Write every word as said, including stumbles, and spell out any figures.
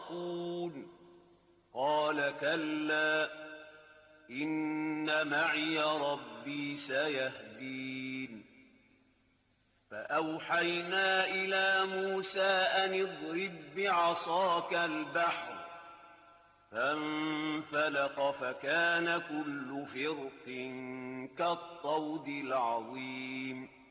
تخافون قال كلا إن معي ربي سيهدين فأوحينا إلى موسى أن اضرب بعصاك البحر فانفلق فكان كل فرق كالطود العظيم